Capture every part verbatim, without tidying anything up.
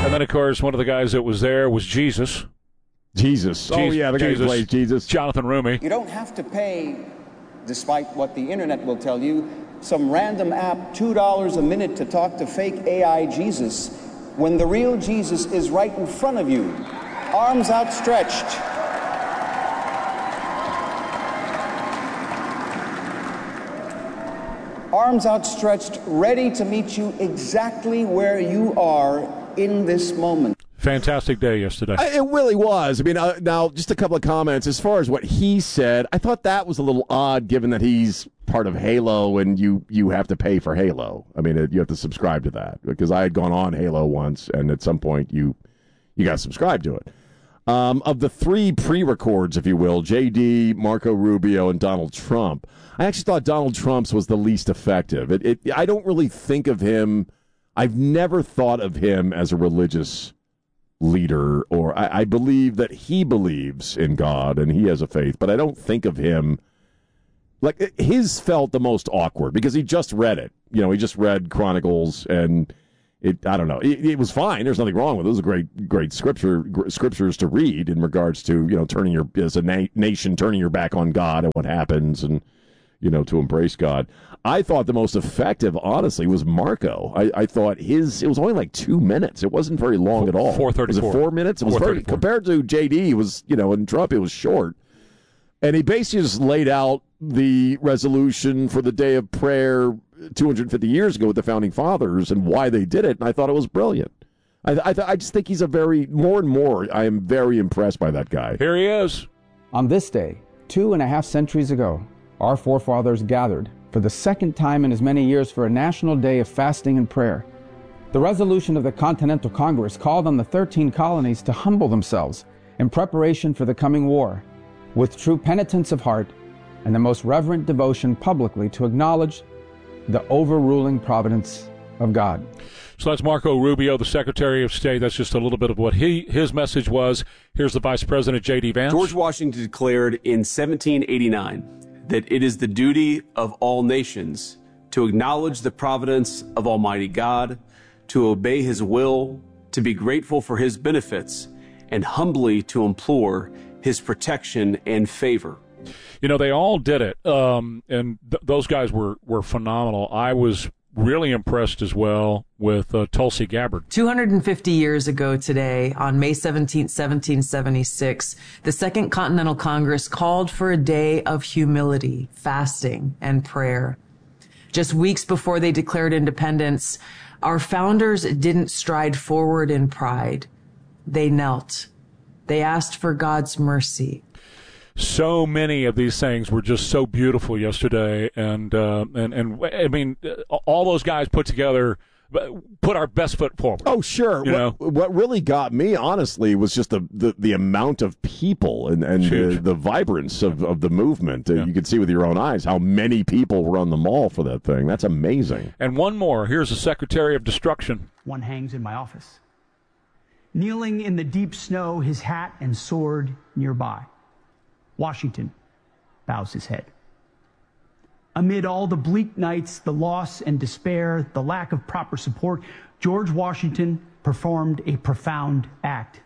And then, of course, one of the guys that was there was Jesus. Jesus. Oh, yeah, the guy who plays Jesus. Jonathan Roumie. You don't have to pay, despite what the internet will tell you, some random app two dollars a minute to talk to fake A I Jesus when the real Jesus is right in front of you, arms outstretched. Arms outstretched, ready to meet you exactly where you are in this moment. Fantastic day yesterday. I, it really was. I mean, uh, now, just a couple of comments. As far as what he said, I thought that was a little odd given that he's part of Halo and you, you have to pay for Halo. I mean, it, you have to subscribe to that because I had gone on Halo once, and at some point you you got to subscribe to it. Um, of the three pre-records, if you will, J D, Marco Rubio, and Donald Trump, I actually thought Donald Trump's was the least effective. It, it, I don't really think of him, I've never thought of him as a religious leader, or I, I believe that he believes in God and he has a faith, but I don't think of him, like, his felt the most awkward because he just read it. You know, he just read Chronicles and It, I don't know. It, it was fine. There's nothing wrong with it. It was a great, great scripture, gr- scriptures to read in regards to, you know, turning your, as a na- nation, turning your back on God and what happens and, you know, to embrace God. I thought the most effective, honestly, was Marco. I, I thought his, it was only like two minutes. It wasn't very long at all. four thirty-four. Was it four minutes? It was very, compared to J D, it was, you know, and Trump, it was short. And he basically just laid out the resolution for the day of prayer two hundred fifty years ago with the Founding Fathers and why they did it, and I thought it was brilliant. I I, th- I just think he's a very, more and more, I am very impressed by that guy. Here he is. On this day, two and a half centuries ago, our forefathers gathered for the second time in as many years for a national day of fasting and prayer. The resolution of the Continental Congress called on the thirteen colonies to humble themselves in preparation for the coming war, with true penitence of heart and the most reverent devotion publicly to acknowledge the overruling providence of God. So that's Marco Rubio, the Secretary of State. That's just a little bit of what he his message was. Here's the Vice President, J D. Vance. George Washington declared in seventeen eighty-nine that it is the duty of all nations to acknowledge the providence of Almighty God, to obey His will, to be grateful for His benefits, and humbly to implore His protection and favor. You know, they all did it, um, and th- those guys were, were phenomenal. I was really impressed as well with uh, Tulsi Gabbard. two hundred fifty years ago today, on May seventeenth, seventeen seventy-six, the Second Continental Congress called for a day of humility, fasting, and prayer. Just weeks before they declared independence, our founders didn't stride forward in pride. They knelt. They asked for God's mercy. So many of these things were just so beautiful yesterday, and uh, and and I mean, all those guys put together, put our best foot forward. Oh, sure. You what, know? what really got me, honestly, was just the, the, the amount of people and, and the, the vibrance of, of the movement. Yeah. You could see with your own eyes how many people were on the mall for that thing. That's amazing. And one more. Here's the Secretary of Destruction. One hangs in my office. Kneeling in the deep snow, his hat and sword nearby. Washington bows his head. Amid all the bleak nights, the loss and despair, the lack of proper support, George Washington performed a profound act.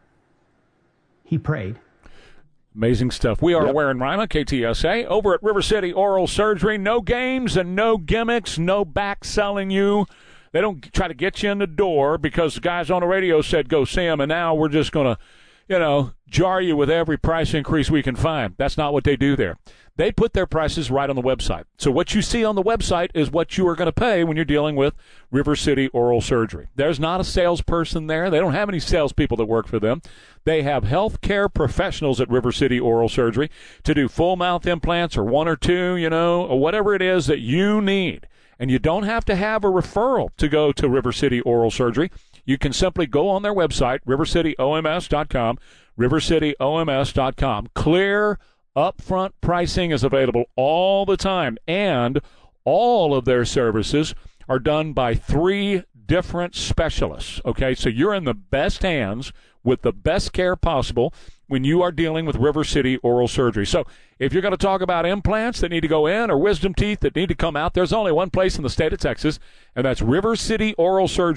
He prayed. Amazing stuff. We are yep. Ware and Rima, K T S A, over at River City Oral Surgery. No games and no gimmicks, no back selling you. They don't try to get you in the door because the guys on the radio said go see them, and now we're just going to, you know, jar you with every price increase we can find. That's not what they do there. They put their prices right on the website. So what you see on the website is what you are going to pay when you're dealing with River City Oral Surgery. There's not a salesperson there. They don't have any salespeople that work for them. They have health care professionals at River City Oral Surgery to do full mouth implants or one or two, you know, or whatever it is that you need. And you don't have to have a referral to go to River City Oral Surgery. You can simply go on their website, river city o m s dot com, river city o m s dot com. Clear, upfront pricing is available all the time, and all of their services are done by three different specialists, okay? So you're in the best hands with the best care possible when you are dealing with River City Oral Surgery. So if you're going to talk about implants that need to go in or wisdom teeth that need to come out, there's only one place in the state of Texas, and that's River City Oral Surgery.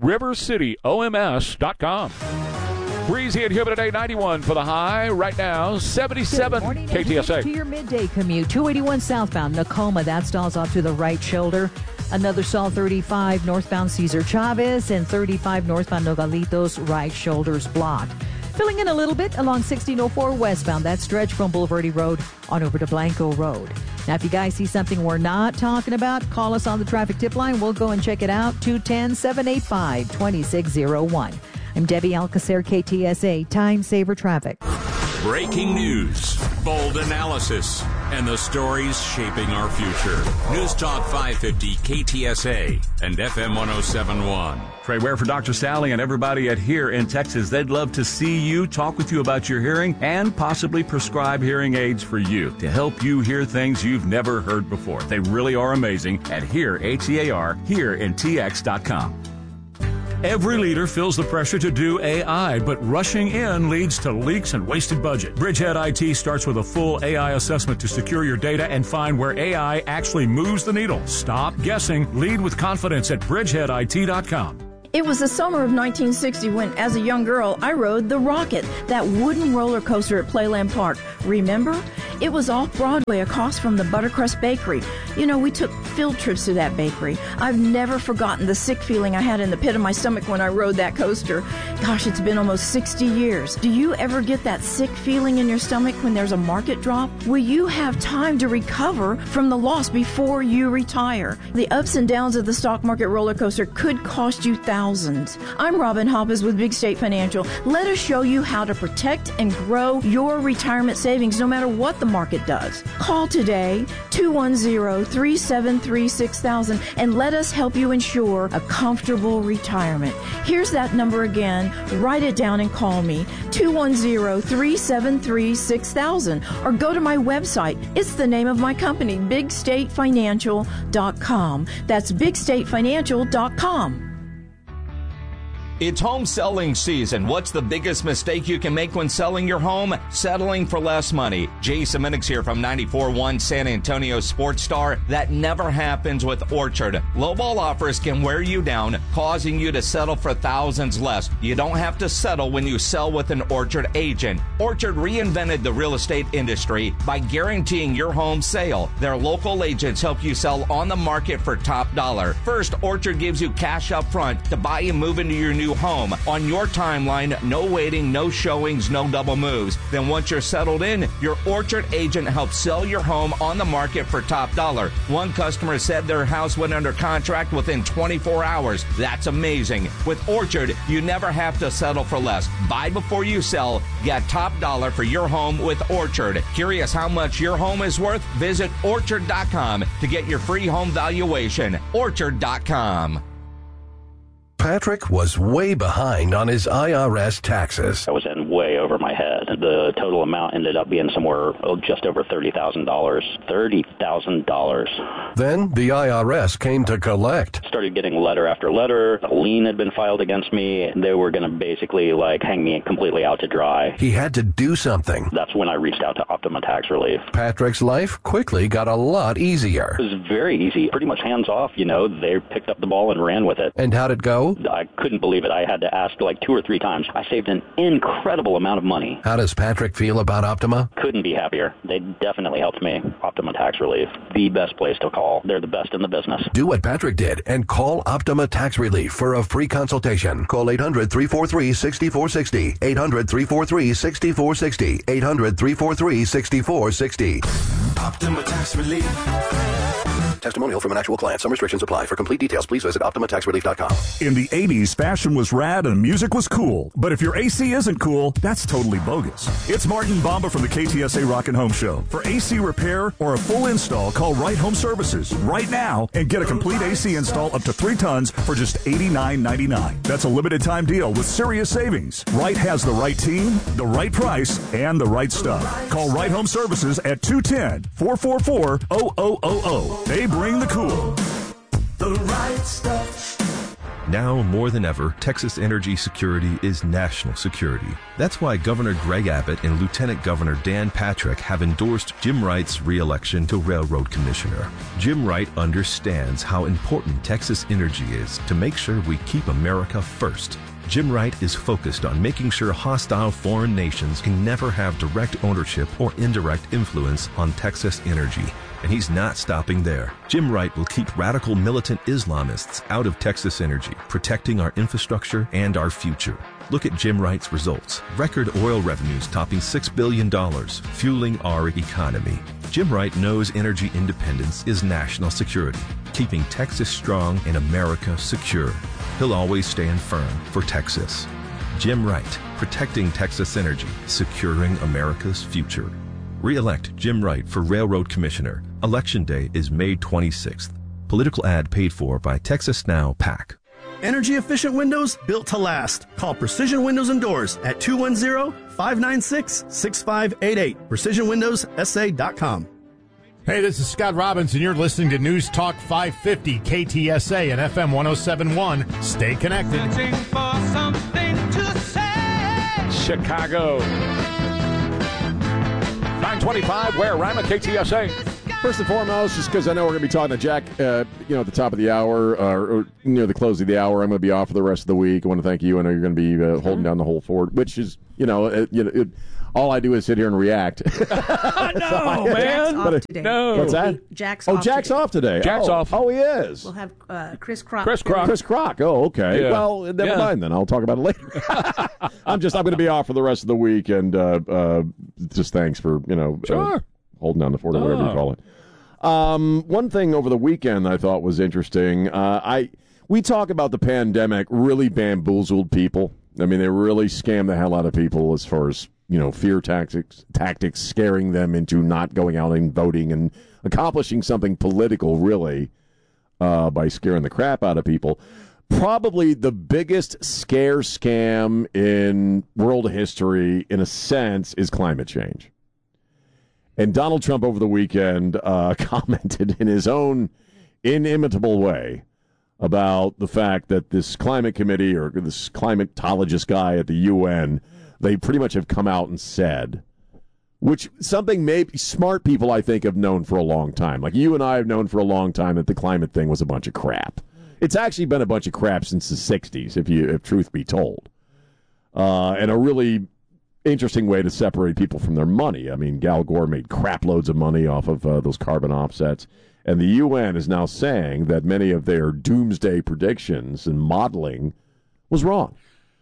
river city O M S dot com. Breezy and humid today, ninety-one for the high. Right now, seventy-seven K T S A. To your midday commute, two eighty-one southbound Nakoma, that stalls off to the right shoulder. Another stall, thirty-five northbound Cesar Chavez, and thirty-five northbound Nogalitos, right shoulders blocked. Filling in a little bit along sixteen oh four westbound, that stretch from Boulevardy Road on over to Blanco Road. Now, if you guys see something we're not talking about, call us on the traffic tip line. We'll go and check it out, two one zero, seven eight five, two six zero one. I'm Debbie Alcacer, K T S A, Time Saver Traffic. Breaking news, bold analysis, and the stories shaping our future. News Talk five fifty K T S A and F M one oh seven point one. Trey Ware for Doctor Sally and everybody at Here in Texas. They'd love to see you, talk with you about your hearing, and possibly prescribe hearing aids for you to help you hear things you've never heard before. They really are amazing at Here, H E A R, here in T X dot com. Every leader feels the pressure to do A I, but rushing in leads to leaks and wasted budget. Bridgehead I T starts with a full A I assessment to secure your data and find where A I actually moves the needle. Stop guessing. Lead with confidence at bridgehead I T dot com. It was the summer of nineteen sixty when, as a young girl, I rode the Rocket, that wooden roller coaster at Playland Park. Remember? It was off Broadway across from the Buttercrust Bakery. You know, we took field trips to that bakery. I've never forgotten the sick feeling I had in the pit of my stomach when I rode that coaster. Gosh, it's been almost sixty years. Do you ever get that sick feeling in your stomach when there's a market drop? Will you have time to recover from the loss before you retire? The ups and downs of the stock market roller coaster could cost you thousands. I'm Robin Hoppes with Big State Financial. Let us show you how to protect and grow your retirement savings no matter what the market does. Call today, two one zero, three seven three, six thousand, and let us help you ensure a comfortable retirement. Here's that number again. Write it down and call me, two one zero, three seven three, six thousand, or go to my website. It's the name of my company, big state financial dot com. That's big state financial dot com. It's home selling season. What's the biggest mistake you can make when selling your home? Settling for less money. Jason Minix here from ninety-four point one San Antonio Sports Star. That never happens with Orchard. Lowball offers can wear you down, causing you to settle for thousands less. You don't have to settle when you sell with an Orchard agent. Orchard reinvented the real estate industry by guaranteeing your home sale. Their local agents help you sell on the market for top dollar. First, Orchard gives you cash up front to buy and move into your new home on your timeline. No waiting, no showings, no double moves. Then once you're settled in, your Orchard agent helps sell your home on the market for top dollar. One customer said their house went under contract within twenty-four hours. That's amazing. With Orchard, you never have to settle for less. Buy before you sell. Get top dollar for your home with Orchard. Curious how much your home is worth? Visit orchard dot com to get your free home valuation. orchard dot com. Patrick was way behind on his I R S taxes. I was in way over my head. The total amount ended up being somewhere oh, just over thirty thousand dollars. thirty thousand dollars. Then the I R S came to collect. Started getting letter after letter. A lien had been filed against me. They were going to basically like hang me completely out to dry. He had to do something. That's when I reached out to Optima Tax Relief. Patrick's life quickly got a lot easier. It was very easy. Pretty much hands off, you know. They picked up the ball and ran with it. And how'd it go? I couldn't believe it. I had to ask like two or three times. I saved an incredible amount of money. How does Patrick feel about Optima? Couldn't be happier. They definitely helped me. Optima Tax Relief, the best place to call. They're the best in the business. Do what Patrick did and call Optima Tax Relief for a free consultation. Call eight hundred, three four three, six four six zero. eight hundred, three four three, six four six zero. eight hundred, three four three, six four six zero. Optima Tax Relief. Testimonial from an actual client. Some restrictions apply. For complete details, please visit optima tax relief dot com. In the eighties, fashion was rad and music was cool. But if your A C isn't cool, that's totally bogus. It's Martin Bamba from the K T S A Rockin' Home Show. For A C repair or a full install, call Right Home Services right now and get a complete A C install up to three tons for just eighty-nine ninety-nine. That's a limited time deal with serious savings. Right has the right team, the right price, and the right stuff. Call Right Home Services at two one zero, four four four, zero zero zero zero. They bring the cool. The right stuff. Now more than ever, Texas energy security is national security. That's why Governor Greg Abbott and Lieutenant Governor Dan Patrick have endorsed Jim Wright's re-election to Railroad Commissioner. Jim Wright understands how important Texas energy is to make sure we keep America first. Jim Wright is focused on making sure hostile foreign nations can never have direct ownership or indirect influence on Texas energy. And he's not stopping there. Jim Wright will keep radical militant Islamists out of Texas energy, protecting our infrastructure and our future. Look at Jim Wright's results. Record oil revenues topping six billion dollars, fueling our economy. Jim Wright knows energy independence is national security, keeping Texas strong and America secure. He'll always stand firm for Texas. Jim Wright, protecting Texas energy, securing America's future. Re-elect Jim Wright for Railroad Commissioner. Election day is May twenty-sixth. Political ad paid for by Texas Now PAC. Energy efficient windows built to last. Call Precision Windows and Doors at two one zero, five nine six, six five eight eight. precision windows s a dot com. Hey, this is Scott Robbins, and you're listening to News Talk five fifty K T S A and F M one oh seven point one. Stay connected. Searching for something to say. Chicago. nine twenty-five, where Rima, K T S A. First and foremost, just because I know we're going to be talking to Jack, uh, you know, at the top of the hour, uh, or near the close of the hour, I'm going to be off for the rest of the week. I want to thank you. I know you're going to be uh, holding down the whole fort, which is, you know, uh, you know, it, all I do is sit here and react. no, so, man. Jack's off but, today. No. What's that? Jack's oh, off Jack's today. off today. Jack's oh, off. Oh, he is. We'll have uh, Chris Crock. Chris Crock. Chris Crock. Oh, okay. Yeah. Well, never Yeah. mind then. I'll talk about it later. I'm just, I'm going to be off for the rest of the week, and uh, uh, just thanks for, you know, Sure. uh, holding down the fort or whatever Oh. you call it. Um, one thing over the weekend I thought was interesting. Uh, I we talk about the pandemic really bamboozled people. I mean, they really scammed the hell out of people as far as, you know, fear tactics, tactics, scaring them into not going out and voting and accomplishing something political, really, uh, by scaring the crap out of people. Probably the biggest scare scam in world history, in a sense, is climate change. And Donald Trump over the weekend uh, commented in his own inimitable way about the fact that this climate committee or this climatologist guy at the U N, they pretty much have come out and said, which something maybe smart people, I think, have known for a long time. Like you and I have known for a long time that the climate thing was a bunch of crap. It's actually been a bunch of crap since the sixties, if you if truth be told. Uh, and a really interesting way to separate people from their money. I mean, Al Gore made crap loads of money off of uh, those carbon offsets. And the U N is now saying that many of their doomsday predictions and modeling was wrong.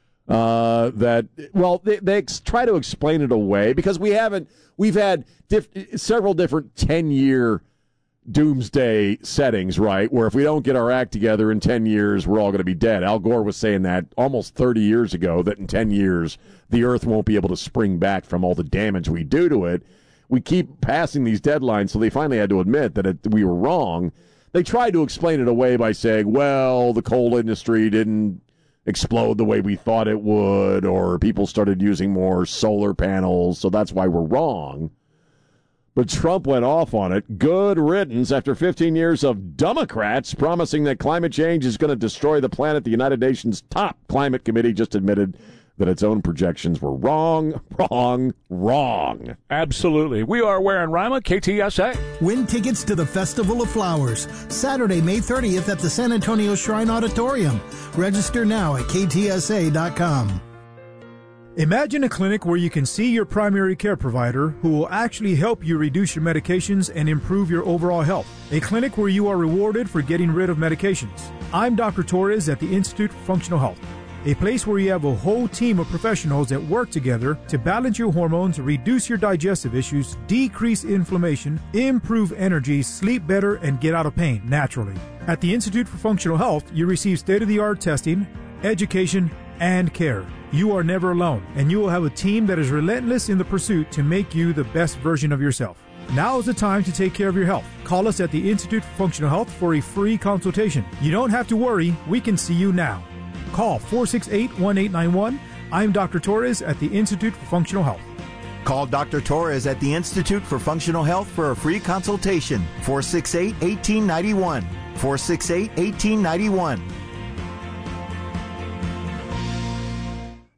Uh, that, well, they, they ex- try to explain it away because we haven't, we've had diff- several different ten-year doomsday settings, right, where if we don't get our act together in ten years, we're all going to be dead. Al Gore was saying that almost thirty years ago, that in ten years, the Earth won't be able to spring back from all the damage we do to it. We keep passing these deadlines, so they finally had to admit that it, we were wrong. They tried to explain it away by saying, well, the coal industry didn't explode the way we thought it would, or people started using more solar panels, so that's why we're wrong. But Trump went off on it. Good riddance after fifteen years of Democrats promising that climate change is going to destroy the planet. The United Nations top climate committee just admitted that its own projections were wrong, wrong, wrong. Absolutely. We are wearing Rima, K T S A. Win tickets to the Festival of Flowers, Saturday, May thirtieth at the San Antonio Shrine Auditorium. Register now at K T S A dot com. Imagine a clinic where you can see your primary care provider who will actually help you reduce your medications and improve your overall health. A clinic where you are rewarded for getting rid of medications. I'm Doctor Torres at the Institute for Functional Health. A place where you have a whole team of professionals that work together to balance your hormones, reduce your digestive issues, decrease inflammation, improve energy, sleep better, and get out of pain naturally. At the Institute for Functional Health, you receive state-of-the-art testing, education, and care. You are never alone, and you will have a team that is relentless in the pursuit to make you the best version of yourself. Now is the time to take care of your health. Call us at the Institute for Functional Health for a free consultation. You don't have to worry, we can see you now. Call four six eight, one eight nine one. I'm Doctor Torres at the Institute for Functional Health. Call Doctor Torres at the Institute for Functional Health for a free consultation. four six eight, one eight nine one. four six eight, one eight nine one.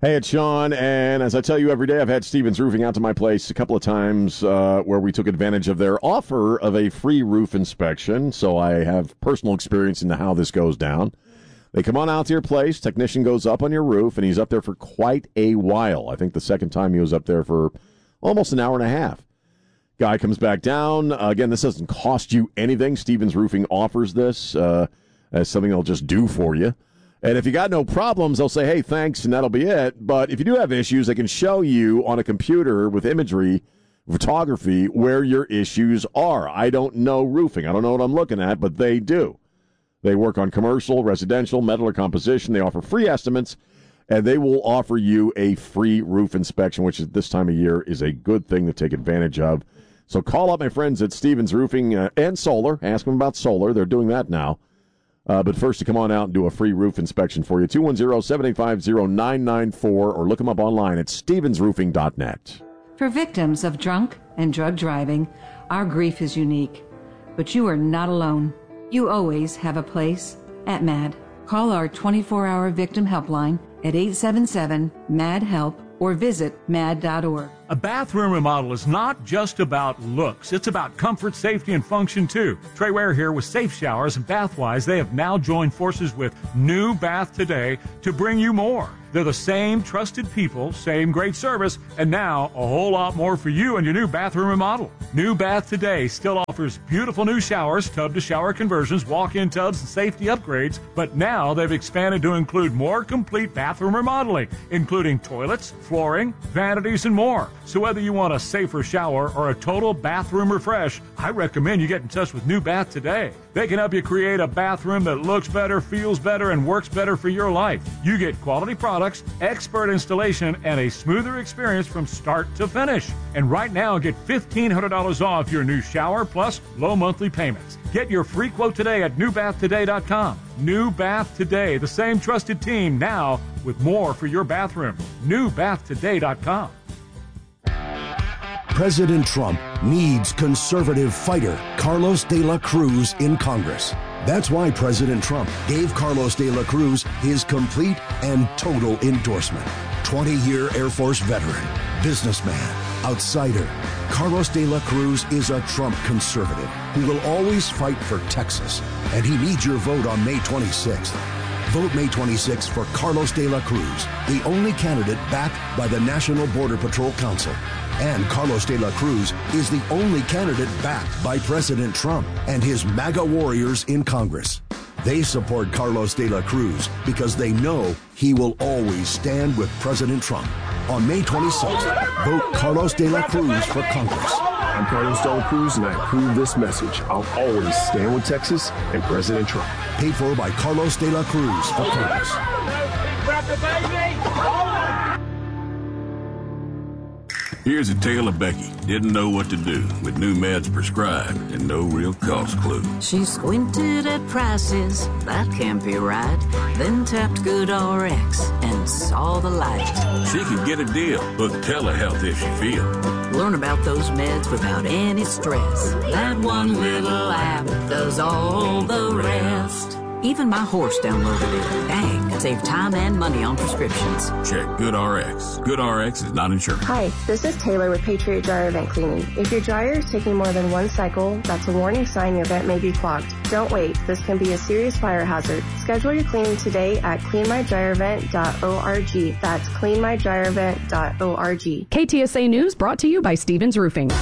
Hey, it's Sean, and as I tell you every day, I've had Stevens Roofing out to my place a couple of times uh, where we took advantage of their offer of a free roof inspection, so I have personal experience into how this goes down. They come on out to your place, technician goes up on your roof, and he's up there for quite a while. I think the second time he was up there for almost an hour and a half. Guy comes back down. Uh, again, this doesn't cost you anything. Stevens Roofing offers this uh, as something they'll just do for you. And if you got no problems, they'll say, hey, thanks, and that'll be it. But if you do have issues, they can show you on a computer with imagery, photography, where your issues are. I don't know roofing. I don't know what I'm looking at, but they do. They work on commercial, residential, metal, or composition. They offer free estimates, and they will offer you a free roof inspection, which at this time of year is a good thing to take advantage of. So call up my friends at Stevens Roofing uh, and Solar. Ask them about solar. They're doing that now. Uh, but first, to come on out and do a free roof inspection for you, two one zero, seven eight five, zero nine nine four, or look them up online at stevens roofing dot net. For victims of drunk and drug driving, our grief is unique. But you are not alone. You always have a place at MAD. Call our twenty-four hour victim helpline at eight seven seven, M A D, HELP or visit mad dot org. A bathroom remodel is not just about looks. It's about comfort, safety, and function, too. Trey Ware here with Safe Showers and Bathwise. They have now joined forces with New Bath Today to bring you more. They're the same trusted people, same great service, and now a whole lot more for you and your new bathroom remodel. New Bath Today still offers beautiful new showers, tub-to-shower conversions, walk-in tubs, and safety upgrades, but now they've expanded to include more complete bathroom remodeling, including toilets, flooring, vanities, and more. So whether you want a safer shower or a total bathroom refresh, I recommend you get in touch with New Bath Today. They can help you create a bathroom that looks better, feels better, and works better for your life. You get quality products, expert installation, and a smoother experience from start to finish. And right now, get fifteen hundred dollars off your new shower plus low monthly payments. Get your free quote today at new bath today dot com. New Bath Today, the same trusted team now with more for your bathroom. new bath today dot com. President Trump needs conservative fighter Carlos de la Cruz in Congress. That's why President Trump gave Carlos de la Cruz his complete and total endorsement. twenty-year Air Force veteran, businessman, outsider, Carlos de la Cruz is a Trump conservative who will always fight for Texas, and he needs your vote on May twenty-sixth. Vote May twenty-sixth for Carlos de la Cruz, the only candidate backed by the National Border Patrol Council. And Carlos de la Cruz is the only candidate backed by President Trump and his MAGA warriors in Congress. They support Carlos de la Cruz because they know he will always stand with President Trump. On May twenty-sixth, vote Carlos de la Cruz for Congress. I'm Carlos de la Cruz, and I approve this message. I'll always stand with Texas and President Trump. Paid for by Carlos de la Cruz for Congress. Here's a tale of Becky. Didn't know what to do with new meds prescribed and no real cost clue. She squinted at prices, that can't be right. Then tapped GoodRx and saw the light. She could get a deal. Book telehealth if she feel. Learn about those meds without any stress. That one little app does all the rest. Even my horse downloaded it. Dang, save time and money on prescriptions. Check GoodRx. GoodRx is not insurance. Hi, this is Taylor with Patriot Dryer Vent Cleaning. If your dryer is taking more than one cycle, that's a warning sign your vent may be clogged. Don't wait. This can be a serious fire hazard. Schedule your cleaning today at clean my dryer vent dot org. That's clean my dryer vent dot org. K T S A News brought to you by Stevens Roofing.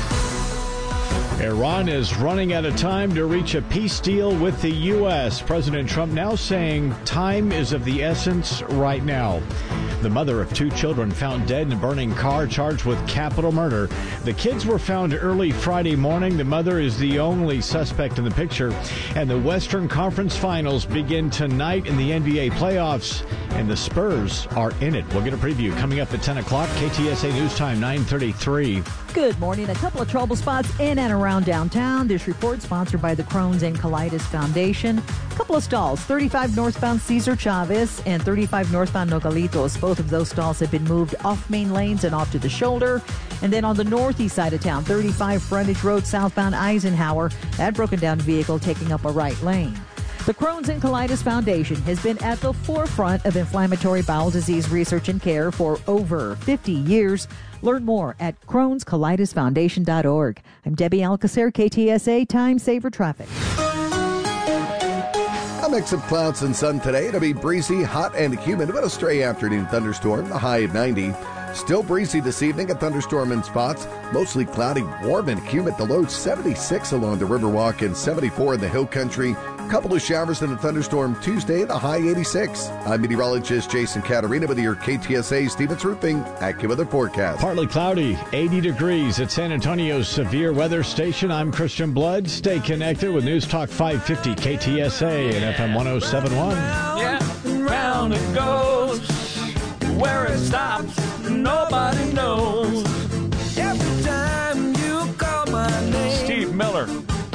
Iran is running out of time to reach a peace deal with the U S. President Trump now saying time is of the essence right now. The mother of two children found dead in a burning car, charged with capital murder. The kids were found early Friday morning. The mother is the only suspect in the picture. And the Western Conference Finals begin tonight in the N B A playoffs, and the Spurs are in it. We'll get a preview coming up at ten o'clock. K T S A News Time, nine thirty-three. Good morning. A couple of trouble spots in and around downtown. This report sponsored by the Crohn's and Colitis Foundation. A couple of stalls, thirty-five northbound Cesar Chavez and thirty-five northbound Nogalitos. Both of those stalls have been moved off main lanes and off to the shoulder. And then on the northeast side of town, thirty-five Frontage Road southbound Eisenhower, that broken down vehicle taking up a right lane. The Crohn's and Colitis Foundation has been at the forefront of inflammatory bowel disease research and care for over fifty years. Learn more at crohns colitis foundation dot org. I'm Debbie Alcacer, K T S A Time Saver Traffic. A mix of clouds and sun today. It'll be breezy, hot, and humid, but a stray afternoon thunderstorm, the high of ninety. Still breezy this evening, a thunderstorm in spots. Mostly cloudy, warm, and humid. The low seventy-six along the Riverwalk and seventy-four in the Hill Country. Couple of showers and a thunderstorm Tuesday, the high eighty-six. I'm meteorologist Jason Caterina with your K T S A Stevens Roofing AccuWeather forecast. Partly cloudy, eighty degrees at San Antonio's Severe Weather Station. I'm Christian Blood. Stay connected with News Talk five fifty K T S A and F M one oh seven point one. Yeah.